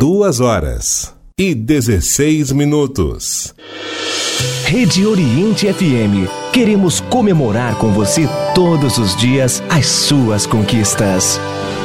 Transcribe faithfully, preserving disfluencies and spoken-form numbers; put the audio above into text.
Duas horas e dezesseis minutos. Rede Oriente F M. Queremos comemorar com você todos os dias as suas conquistas.